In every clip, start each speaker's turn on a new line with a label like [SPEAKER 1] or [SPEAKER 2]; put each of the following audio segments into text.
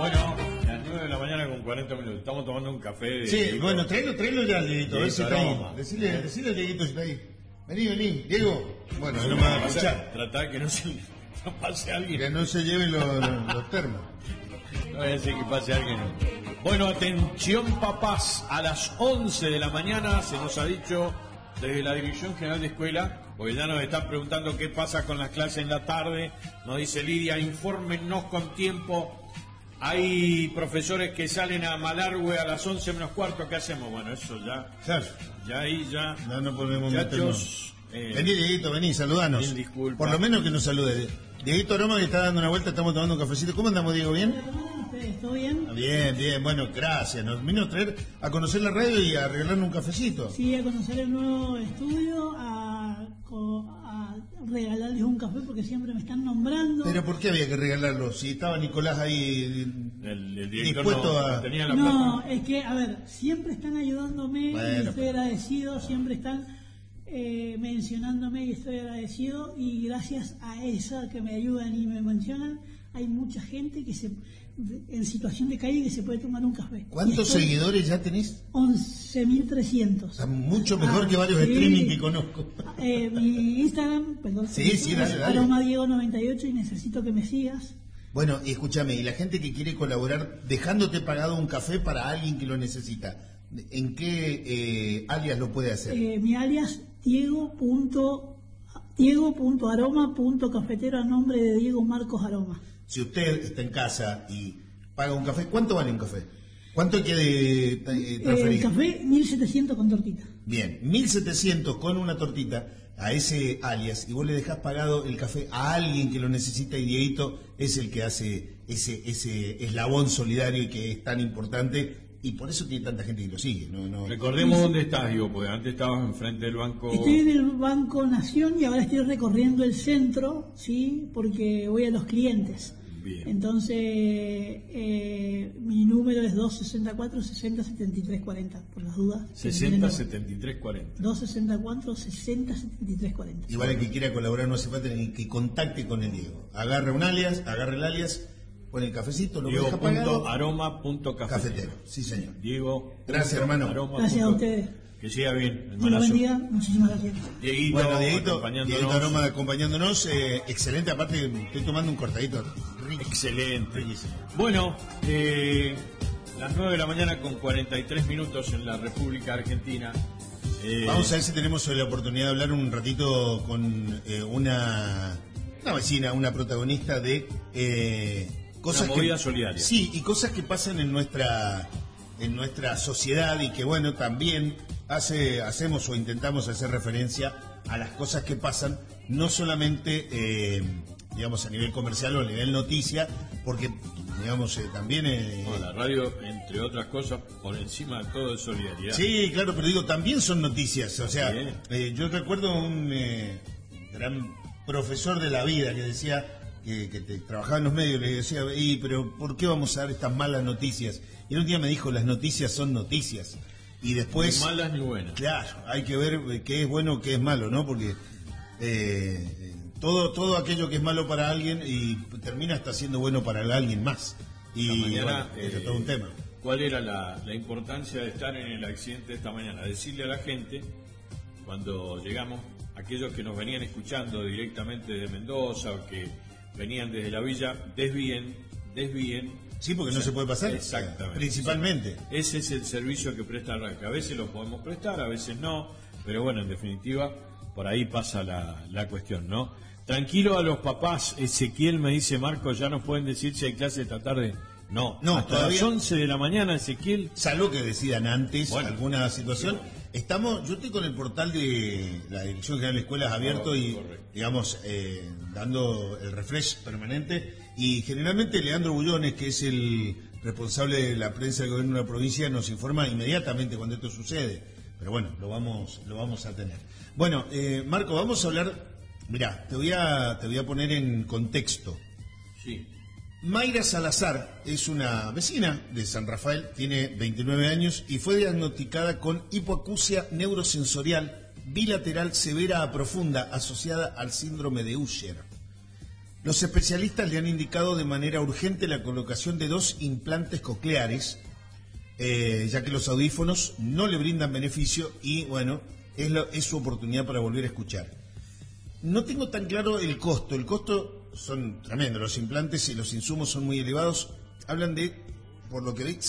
[SPEAKER 1] Bueno, las 9 de la mañana con 40 minutos. Estamos tomando un café de...
[SPEAKER 2] Sí,
[SPEAKER 1] Dieguito.
[SPEAKER 2] bueno, tráelo ya, Dieguito, a ver si está ahí.
[SPEAKER 1] Aroma.
[SPEAKER 2] Decile a Dieguito si está ahí. Vení, Diego. Bueno, no me va a escuchar.
[SPEAKER 1] Tratá que no se no pase alguien.
[SPEAKER 2] Que no se lleven los termos.
[SPEAKER 1] No voy a decir que pase alguien. Bueno, atención papás, a las 11 de la mañana se nos ha dicho desde la Dirección General de Escuela, porque ya nos están preguntando qué pasa con las clases en la tarde, nos dice Lidia, infórmennos con tiempo. Hay profesores que salen a Malargüe a las 11 menos cuarto, ¿qué hacemos? Bueno, eso ya ahí ya...
[SPEAKER 2] No podemos
[SPEAKER 1] Muchachos,
[SPEAKER 2] meternos. Vení, Dieguito, vení, saludanos.
[SPEAKER 1] Mil disculpas.
[SPEAKER 2] Por lo menos que nos salude. Dieguito Aroma, que está dando una vuelta, estamos tomando un cafecito. ¿Cómo andamos, Diego? ¿Bien?
[SPEAKER 3] ¿Todo bien?
[SPEAKER 2] Bien, bueno, gracias. Nos vino a traer a conocer la radio y a regalarnos un cafecito.
[SPEAKER 3] Sí, a conocer el nuevo estudio, a regalarles un café porque siempre me están nombrando.
[SPEAKER 2] ¿Pero por qué había que regalarlo? Si estaba Nicolás ahí
[SPEAKER 1] el director
[SPEAKER 2] dispuesto
[SPEAKER 1] no
[SPEAKER 2] a...
[SPEAKER 1] tenía la
[SPEAKER 3] No,
[SPEAKER 1] plata.
[SPEAKER 3] es que, a ver, siempre están ayudándome
[SPEAKER 2] Bueno,
[SPEAKER 3] y estoy agradecido, siempre están mencionándome y estoy agradecido, y gracias a eso que me ayudan y me mencionan, hay mucha gente que en situación de calle que se puede tomar un café.
[SPEAKER 2] ¿Cuántos seguidores ya tenés?
[SPEAKER 3] 11.300.
[SPEAKER 2] Está mucho mejor que varios
[SPEAKER 3] sí.
[SPEAKER 2] streaming que conozco.
[SPEAKER 3] Mi Instagram, perdón,
[SPEAKER 2] Sí, dale.
[SPEAKER 3] Aroma Diego 98, y necesito que me sigas.
[SPEAKER 2] Bueno, escúchame, y la gente que quiere colaborar dejándote pagado un café para alguien que lo necesita, ¿en qué alias lo puede hacer?
[SPEAKER 3] Mi alias Diego.aroma.cafetero a nombre de Diego Marcos Aroma.
[SPEAKER 2] Si usted está en casa y paga un café, ¿cuánto vale un café? ¿Cuánto hay que transferir?
[SPEAKER 3] El café 1.700 con tortita.
[SPEAKER 2] Bien, 1.700 con una tortita a ese alias, y vos le dejás pagado el café a alguien que lo necesita, y Dieguito es el que hace ese eslabón solidario y que es tan importante, y por eso tiene tanta gente que lo sigue. No.
[SPEAKER 1] Recordemos dónde estás, Diego, porque antes estabas enfrente del banco...
[SPEAKER 3] Estoy en el Banco Nación y ahora estoy recorriendo el centro, ¿sí? Porque voy a los clientes.
[SPEAKER 1] Bien.
[SPEAKER 3] Entonces, mi número es 264-60-73-40, por las dudas.
[SPEAKER 1] 60-73-40.
[SPEAKER 3] 264-60-73-40.
[SPEAKER 2] Igual el que quiera colaborar no hace falta ni que contacte con el Diego. Agarre el alias, pone el cafecito, lo deja pagado.
[SPEAKER 1] Diego.aroma.cafetero.
[SPEAKER 2] Sí, señor.
[SPEAKER 1] Diego.
[SPEAKER 2] Gracias, hermano.
[SPEAKER 3] Gracias a ustedes.
[SPEAKER 1] Que siga bien,
[SPEAKER 3] Dios lo
[SPEAKER 1] hermanazo.
[SPEAKER 3] bendiga, muchísimas gracias.
[SPEAKER 1] Dieguito,
[SPEAKER 2] Bueno, Dieguito
[SPEAKER 1] acompañándonos.
[SPEAKER 2] Aroma acompañándonos. Excelente, aparte estoy tomando un cortadito.
[SPEAKER 1] Excelente.
[SPEAKER 2] Riquísimo.
[SPEAKER 1] Bueno, las 9 de la mañana con 43 minutos en la República Argentina.
[SPEAKER 2] Vamos a ver si tenemos la oportunidad de hablar un ratito con una vecina, una protagonista de cosas
[SPEAKER 1] Una movida solidaria.
[SPEAKER 2] Sí, y cosas que pasan en nuestra sociedad, y que bueno, también hacemos o intentamos hacer referencia a las cosas que pasan, no solamente digamos a nivel comercial o a nivel noticia, porque digamos también
[SPEAKER 1] la radio, entre otras cosas, por encima de todo, es solidaridad.
[SPEAKER 2] sí, claro, pero digo, también son noticias. O sea,
[SPEAKER 1] Sí.
[SPEAKER 2] yo recuerdo un gran profesor de la vida que decía que trabajaba en los medios, le decía, pero ¿por qué vamos a dar estas malas noticias? Y un día me dijo, las noticias son noticias. Y después...
[SPEAKER 1] Ni malas ni buenas.
[SPEAKER 2] Claro, hay que ver qué es bueno, qué es malo, ¿no? Porque todo aquello que es malo para alguien y termina hasta siendo bueno para alguien más. Y
[SPEAKER 1] Esta mañana,
[SPEAKER 2] bueno, eso es todo un tema.
[SPEAKER 1] ¿Cuál era la importancia de estar en el accidente de esta mañana? Decirle a la gente, cuando llegamos, aquellos que nos venían escuchando directamente de Mendoza o que venían desde la villa, desvíen.
[SPEAKER 2] Sí, porque no se puede pasar.
[SPEAKER 1] Exactamente.
[SPEAKER 2] Principalmente.
[SPEAKER 1] Ese es el servicio que presta la que a veces lo podemos prestar, a veces no, pero bueno, en definitiva, por ahí pasa la cuestión, ¿no? Tranquilo a los papás, Ezequiel me dice, Marco, ya nos pueden decir si hay clase esta tarde. No, hasta
[SPEAKER 2] todavía.
[SPEAKER 1] las 11 de la mañana, Ezequiel.
[SPEAKER 2] Salvo que decidan antes alguna situación.
[SPEAKER 1] Sí.
[SPEAKER 2] Yo estoy con el portal de la Dirección General de Escuelas abierto y,
[SPEAKER 1] correcto.
[SPEAKER 2] digamos, dando el refresh permanente. Y generalmente Leandro Bullones, que es el responsable de la prensa del gobierno de la provincia, nos informa inmediatamente cuando esto sucede. Pero bueno, lo vamos a tener. Bueno, Marco, vamos a hablar. Mirá, te voy a poner en contexto.
[SPEAKER 1] Sí.
[SPEAKER 2] Mayra Salazar es una vecina de San Rafael, tiene 29 años y fue diagnosticada con hipoacusia neurosensorial bilateral severa a profunda asociada al síndrome de Usher. Los especialistas le han indicado de manera urgente la colocación de 2 implantes cocleares, ya que los audífonos no le brindan beneficio y, bueno, es su oportunidad para volver a escuchar. No tengo tan claro el costo. El costo son tremendos. Los implantes y los insumos son muy elevados. Hablan de, por lo que ve,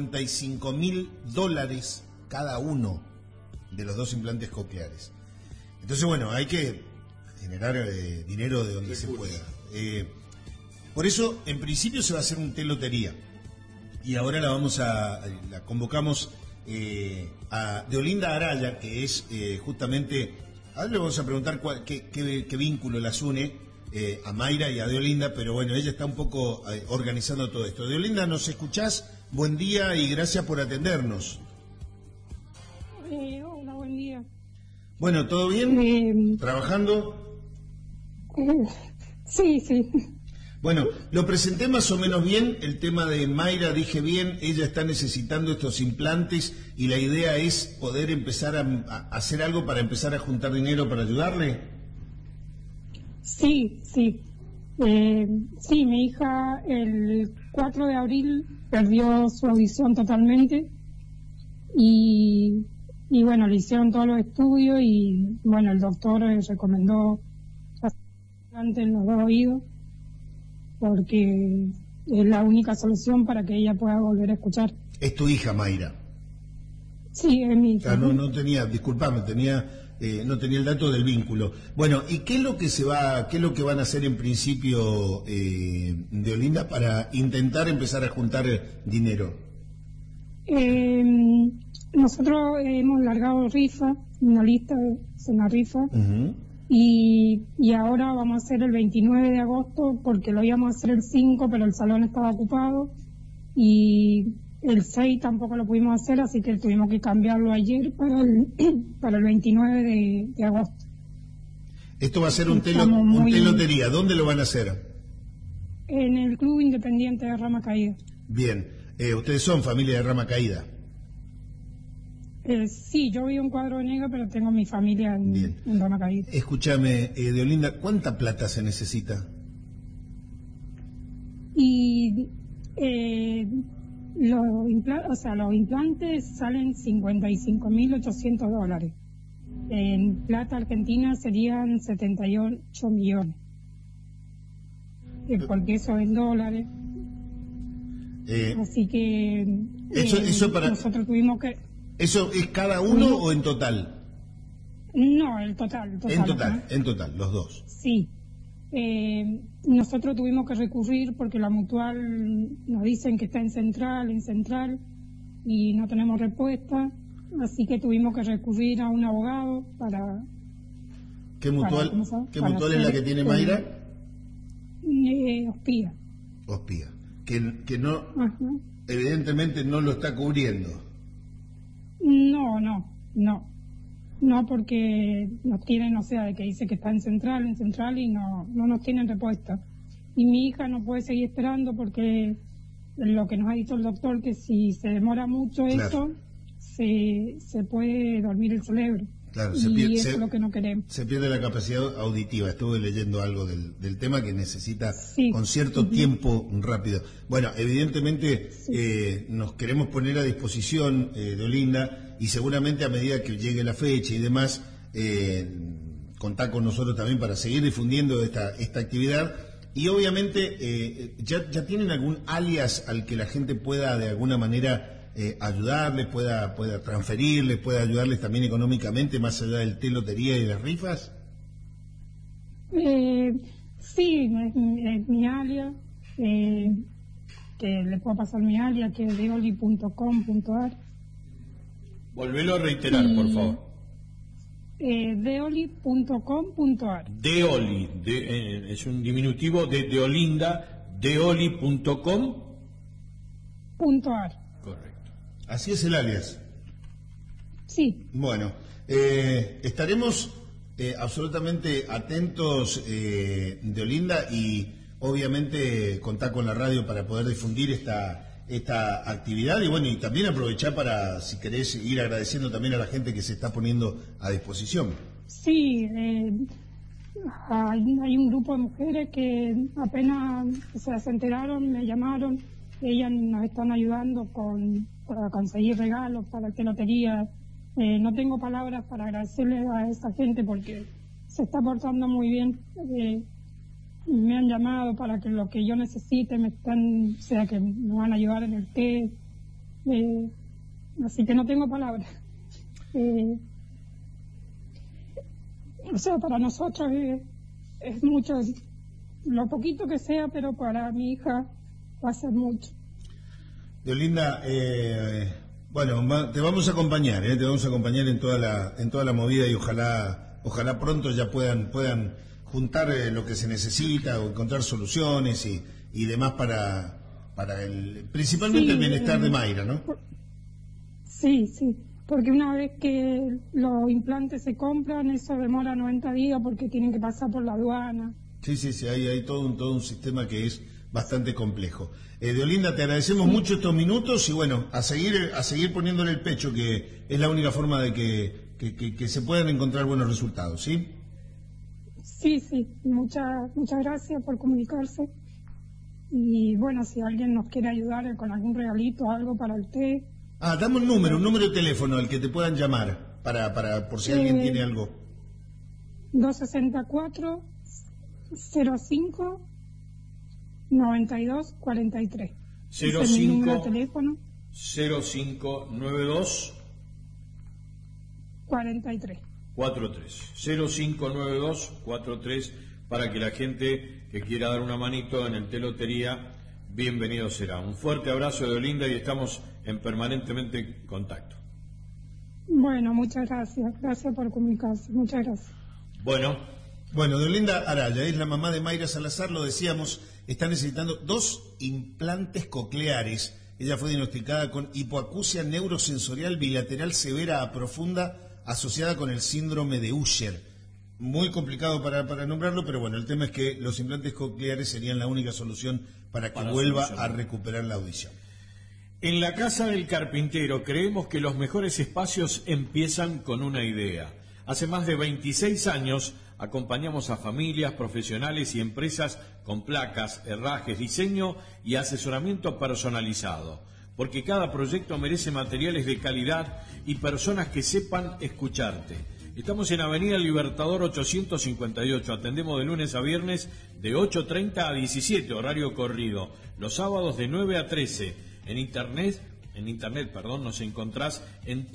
[SPEAKER 2] $55.000 cada uno de los 2 implantes cocleares. Entonces, bueno, hay que generar dinero de donde se pueda. Por eso, en principio, se va a hacer un té lotería. Y ahora la convocamos a Deolinda Araya, que es justamente... Ahora le vamos a preguntar qué vínculo las une a Mayra y a Deolinda, pero bueno, ella está un poco organizando todo esto. Deolinda, ¿nos escuchás? Buen día y gracias por atendernos.
[SPEAKER 4] Hola, buen día.
[SPEAKER 2] Bueno, ¿todo bien? ¿Trabajando?
[SPEAKER 4] Sí.
[SPEAKER 2] Bueno, lo presenté más o menos bien, el tema de Mayra, dije bien, ella está necesitando estos implantes y la idea es poder empezar a hacer algo para empezar a juntar dinero para ayudarle.
[SPEAKER 4] Sí. Sí, mi hija el 4 de abril perdió su audición totalmente y bueno, le hicieron todos los estudios y bueno, el doctor recomendó implantes en los 2 oídos, porque es la única solución para que ella pueda volver a escuchar.
[SPEAKER 2] ¿Es tu hija, Mayra?
[SPEAKER 4] Sí, es mi hija.
[SPEAKER 2] No tenía, disculpame, no tenía el dato del vínculo. Bueno, ¿y qué es lo que van a hacer en principio, Deolinda, para intentar empezar a juntar dinero?
[SPEAKER 4] Nosotros hemos largado rifa, una lista, es una rifa. Uh-huh. Y ahora vamos a hacer el 29 de agosto porque lo íbamos a hacer el 5, pero el salón estaba ocupado y el 6 tampoco lo pudimos hacer, así que tuvimos que cambiarlo ayer para el 29 de agosto.
[SPEAKER 2] Esto va a ser un té lotería. ¿Dónde lo van a hacer?
[SPEAKER 4] En el Club Independiente de Rama Caída.
[SPEAKER 2] Bien. ¿Ustedes son familia de Rama Caída?
[SPEAKER 4] Sí, yo vivo en Cuadro de Nega, pero tengo mi familia en Rama Caída.
[SPEAKER 2] Escúchame, Deolinda, ¿cuánta plata se necesita?
[SPEAKER 4] Y los implantes salen $55.800. En plata argentina serían 78 millones. Porque eso es dólares. Así que
[SPEAKER 2] eso para...
[SPEAKER 4] nosotros tuvimos que...
[SPEAKER 2] ¿Eso es cada uno o en total?
[SPEAKER 4] No, el total.
[SPEAKER 2] En total, los 2.
[SPEAKER 4] Sí. Nosotros tuvimos que recurrir porque la mutual nos dicen que está en central, y no tenemos respuesta, así que tuvimos que recurrir a un abogado para...
[SPEAKER 2] ¿Qué mutual es la que tiene Mayra? Ospía. Que no, uh-huh, evidentemente no lo está cubriendo.
[SPEAKER 4] No, porque nos tienen, de que dice que está en central y no nos tienen respuesta. Y mi hija no puede seguir esperando porque lo que nos ha dicho el doctor, que si se demora mucho, claro, esto, se puede dormir el cerebro.
[SPEAKER 2] Claro,
[SPEAKER 4] eso es lo que no queremos.
[SPEAKER 2] Se pierde la capacidad auditiva. Estuve leyendo algo del tema que necesita con cierto tiempo rápido. Bueno, evidentemente nos queremos poner a disposición, Deolinda, y seguramente a medida que llegue la fecha y demás, contá con nosotros también para seguir difundiendo esta actividad. Y obviamente, ¿ya tienen algún alias al que la gente pueda de alguna manera ayudarles, pueda transferirles, pueda ayudarles también económicamente, más allá del té lotería y las rifas?
[SPEAKER 4] Sí, es mi alias, que le puedo pasar mi alias, que es deoli.com.ar.
[SPEAKER 1] Volvelo a reiterar, por favor.
[SPEAKER 4] Deoli.com.ar.
[SPEAKER 1] Deoli, es un diminutivo de Deolinda, deoli.com.ar. Correcto.
[SPEAKER 2] Así es el alias.
[SPEAKER 4] Sí.
[SPEAKER 2] Bueno, estaremos absolutamente atentos, Deolinda, y obviamente contar con la radio para poder difundir esta actividad y bueno, y también aprovechar para, si querés, ir agradeciendo también a la gente que se está poniendo a disposición.
[SPEAKER 4] Sí, hay un grupo de mujeres que apenas se enteraron, me llamaron, ellas nos están ayudando para conseguir regalos para la lotería. No tengo palabras para agradecerle a esa gente porque se está portando muy bien. Me han llamado para que lo que yo necesite sea que me van a ayudar en el té. Así que no tengo palabras. O sea, para nosotros es mucho, lo poquito que sea, pero para mi hija va a ser mucho.
[SPEAKER 2] Deolinda, bueno, te vamos a acompañar, te vamos a acompañar en toda la movida y ojalá pronto ya puedan juntar lo que se necesita o encontrar soluciones y demás para principalmente el bienestar de Mayra, ¿no?
[SPEAKER 4] Sí, porque una vez que los implantes se compran, eso demora 90 días porque tienen que pasar por la aduana.
[SPEAKER 2] Sí, hay todo un sistema que es bastante complejo. Deolinda, te agradecemos mucho estos minutos y bueno, a seguir poniéndole el pecho, que es la única forma de que se puedan encontrar buenos resultados, ¿sí?
[SPEAKER 4] Sí, muchas gracias por comunicarse. Y bueno, si alguien nos quiere ayudar con algún regalito, algo para el té.
[SPEAKER 2] Dame un número de teléfono al que te puedan llamar, para por si alguien tiene algo.
[SPEAKER 4] 264 05 92 43.
[SPEAKER 1] 0592
[SPEAKER 4] 43.
[SPEAKER 1] 0592 43 para que la gente que quiera dar una manito en el té lotería, bienvenido será. Un fuerte abrazo, Deolinda, y estamos en permanentemente contacto.
[SPEAKER 4] Bueno, muchas gracias. Gracias por comunicarse. Muchas gracias.
[SPEAKER 2] Bueno, Deolinda Araya es la mamá de Mayra Salazar, lo decíamos, está necesitando 2 implantes cocleares. Ella fue diagnosticada con hipoacusia neurosensorial bilateral severa a profunda asociada con el síndrome de Usher. Muy complicado para nombrarlo, pero bueno, el tema es que los implantes cocleares serían la única solución para que vuelva a recuperar la audición.
[SPEAKER 1] En la Casa del Carpintero creemos que los mejores espacios empiezan con una idea. Hace más de 26 años acompañamos a familias, profesionales y empresas con placas, herrajes, diseño y asesoramiento personalizado. Porque cada proyecto merece materiales de calidad y personas que sepan escucharte. Estamos en Avenida Libertador 858, atendemos de lunes a viernes de 8:30 a 17, horario corrido, los sábados de 9 a 13. En internet, nos encontrás en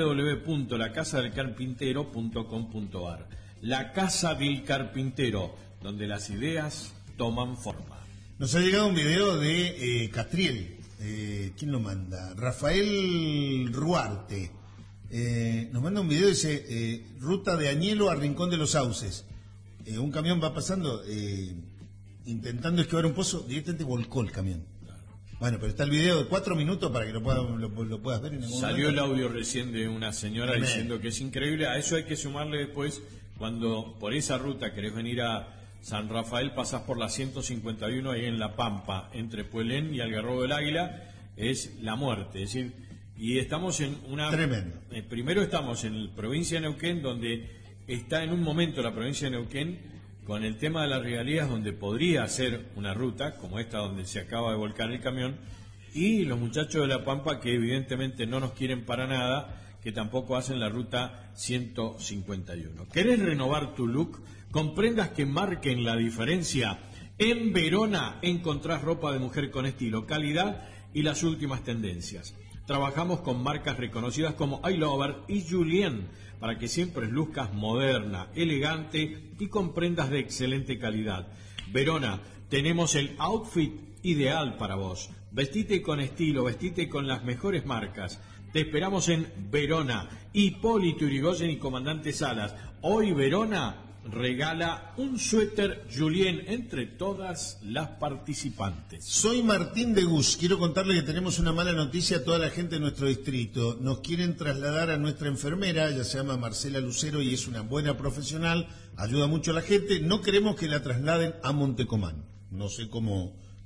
[SPEAKER 1] www.lacasadelcarpintero.com.ar. La Casa del Carpintero, donde las ideas toman forma.
[SPEAKER 2] Nos ha llegado un video de Catriel. ¿Quién lo manda? Rafael Ruarte. Nos manda un video, dice, ruta de Añelo a Rincón de los Sauces. Un camión va pasando, intentando esquivar un pozo, directamente volcó el camión. Bueno, pero está el video de 4 minutos para que lo puedas ver en algún
[SPEAKER 1] Salió
[SPEAKER 2] momento.
[SPEAKER 1] El audio recién de una señora diciendo que es increíble. A eso hay que sumarle después, cuando por esa ruta querés venir a San Rafael, pasás por la 151 ahí en La Pampa, entre Puelén y Algarrobo del Águila, es la muerte. Es decir, y estamos en una...
[SPEAKER 2] Tremendo.
[SPEAKER 1] Primero estamos en la provincia de Neuquén, donde está en un momento la provincia de Neuquén con el tema de las regalías, donde podría ser una ruta, como esta donde se acaba de volcar el camión, y los muchachos de La Pampa, que evidentemente no nos quieren para nada, que tampoco hacen la ruta 151. ¿Querés renovar tu look? Con prendas que marquen la diferencia. En Verona encontrás ropa de mujer con estilo, calidad y las últimas tendencias. Trabajamos con marcas reconocidas como I Lover y Julien para que siempre luzcas moderna, elegante y con prendas de excelente calidad. Verona, tenemos el outfit ideal para vos. Vestite con estilo, vestite con las mejores marcas. Te esperamos en Verona, Hipólito Yrigoyen y Comandante Salas. Hoy Verona regala un suéter Julien entre todas las participantes.
[SPEAKER 2] Soy Martín de Gus. Quiero contarle que tenemos una mala noticia a toda la gente de nuestro distrito. Nos quieren trasladar a nuestra enfermera, ella se llama Marcela Lucero y es una buena profesional, ayuda mucho a la gente. No queremos que la trasladen a Montecomán. No sé cómo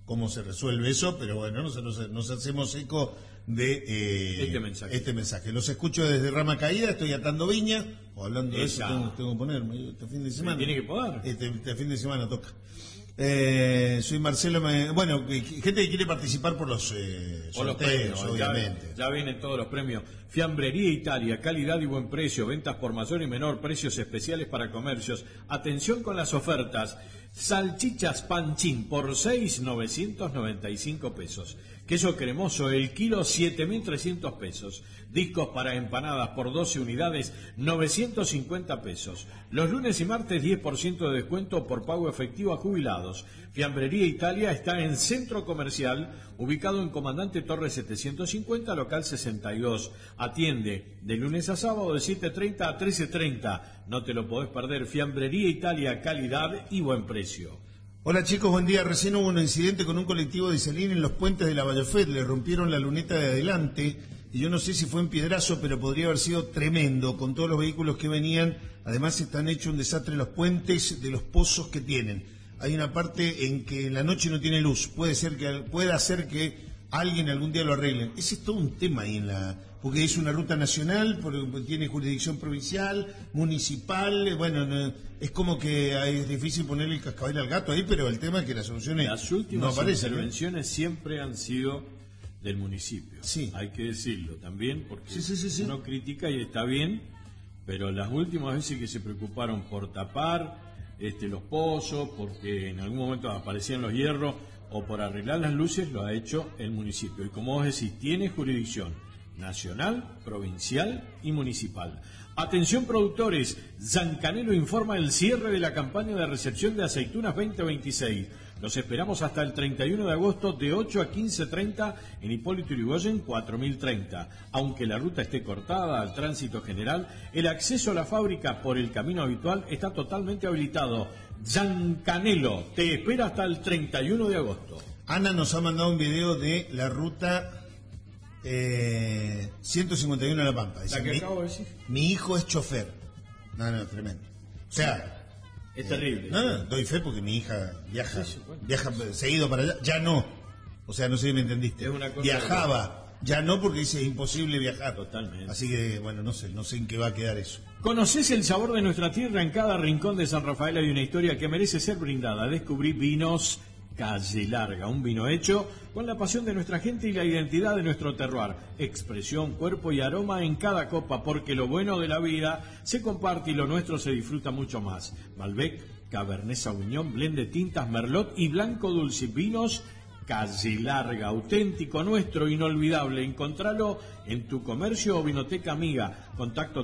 [SPEAKER 2] cómo se resuelve eso, pero bueno, nos hacemos eco de este mensaje. Los escucho desde Rama Caída, estoy atando viña, o hablando de eso, tengo que ponerme este fin de semana.
[SPEAKER 1] Tiene que poder.
[SPEAKER 2] Este fin de semana toca. Soy Marcelo, gente que quiere participar por los sorteos, obviamente.
[SPEAKER 1] Ya vienen todos los premios. Fiambrería Italia, calidad y buen precio, ventas por mayor y menor, precios especiales para comercios. Atención con las ofertas. Salchichas Panchín por 6.995 pesos. Queso cremoso, el kilo 7.300 pesos. Discos para empanadas por 12 unidades, 950 pesos. Los lunes y martes 10% de descuento por pago efectivo a jubilados. Fiambrería Italia está en Centro Comercial, ubicado en Comandante Torres 750, local 62. Atiende de lunes a sábado de 7:30 a 13:30. No te lo podés perder. Fiambrería Italia, calidad y buen precio.
[SPEAKER 2] Hola chicos, buen día. Recién hubo un incidente con un colectivo de Iselín en los puentes de la Vallafet. Le rompieron la luneta de adelante y yo no sé si fue en Piedrazo, pero podría haber sido tremendo con todos los vehículos que venían. Además están hechos un desastre los puentes de los pozos que tienen. Hay una parte en que en la noche no tiene luz. Puede hacer que alguien algún día lo arregle. Ese es todo un tema ahí porque es una ruta nacional, porque tiene jurisdicción provincial, municipal, es como que es difícil ponerle el cascabel al gato ahí, pero el tema es que las soluciones
[SPEAKER 1] las últimas
[SPEAKER 2] no aparecen.
[SPEAKER 1] Intervenciones siempre han sido del municipio, hay que decirlo también, porque uno critica y está bien, pero las últimas veces que se preocuparon por tapar los pozos, porque en algún momento aparecían los hierros, o por arreglar las luces, lo ha hecho el municipio. Y como vos decís, tiene jurisdicción nacional, provincial y municipal. Atención productores, Zancanelo informa el cierre de la campaña de recepción de aceitunas 2026. Los esperamos hasta el 31 de agosto de 8 a 15:30 en Hipólito Yrigoyen 4030. Aunque la ruta esté cortada al tránsito general, el acceso a la fábrica por el camino habitual está totalmente habilitado. Zancanelo te espera hasta el 31 de agosto.
[SPEAKER 2] Ana nos ha mandado un video de la ruta 151 a La Pampa.
[SPEAKER 1] Dice, ¿la que acabo de decir?
[SPEAKER 2] Mi hijo es chofer. No, tremendo. O sea...
[SPEAKER 1] Es terrible.
[SPEAKER 2] No, doy fe porque mi hija viaja seguido para allá. Ya no. O sea, no sé si me entendiste.
[SPEAKER 1] Es una cosa
[SPEAKER 2] viajaba. Ya no, porque dice es imposible viajar.
[SPEAKER 1] Totalmente.
[SPEAKER 2] Así que, no sé en qué va a quedar eso.
[SPEAKER 1] ¿Conocés el sabor de nuestra tierra? En cada rincón de San Rafael hay una historia que merece ser brindada. Descubrí Vinos Calle Larga, un vino hecho con la pasión de nuestra gente y la identidad de nuestro terroir. Expresión, cuerpo y aroma en cada copa, porque lo bueno de la vida se comparte y lo nuestro se disfruta mucho más. Malbec, Cabernet Sauvignon, blend de tintas, Merlot y blanco dulce. Vinos Calle Larga, auténtico, nuestro, inolvidable. Encontralo en tu comercio o vinoteca amiga. Contacto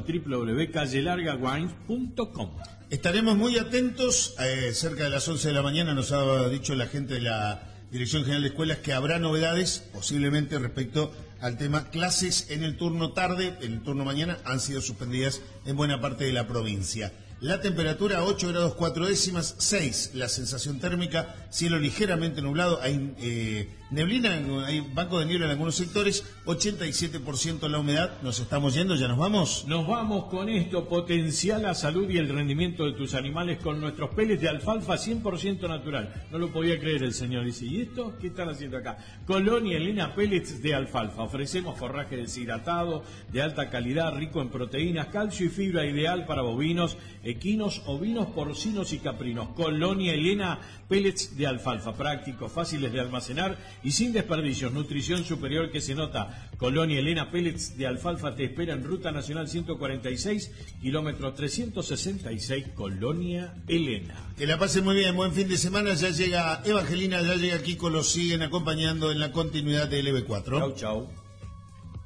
[SPEAKER 1] www.callelargawines.com.
[SPEAKER 2] Estaremos muy atentos. Cerca de las 11 de la mañana nos ha dicho la gente de la Dirección General de Escuelas que habrá novedades, posiblemente respecto al tema clases en el turno tarde, en el turno mañana, han sido suspendidas en buena parte de la provincia. La temperatura 8 grados 4 décimas, 6 la sensación térmica, cielo ligeramente nublado, hay neblina, hay banco de niebla en algunos sectores, 87% la humedad. Nos estamos yendo, ¿ya nos vamos?
[SPEAKER 1] Nos vamos con esto. Potencial la salud y el rendimiento de tus animales con nuestros pellets de alfalfa 100% natural. No lo podía creer el señor. Dice, ¿y esto? ¿Qué están haciendo acá? Colonia Elena Pellets de alfalfa. Ofrecemos forraje deshidratado, de alta calidad, rico en proteínas, calcio y fibra, ideal para bovinos, equinos, ovinos, porcinos y caprinos. Colonia Elena Pellets de alfalfa. Prácticos, fáciles de almacenar y sin desperdicios, nutrición superior que se nota. Colonia Elena Pellets de alfalfa te espera en Ruta Nacional 146, kilómetro 366, Colonia Elena.
[SPEAKER 2] Que la pasen muy bien, buen fin de semana. Ya llega Evangelina, ya llega Kiko, los siguen acompañando en la continuidad de LB4.
[SPEAKER 1] Chau, chau.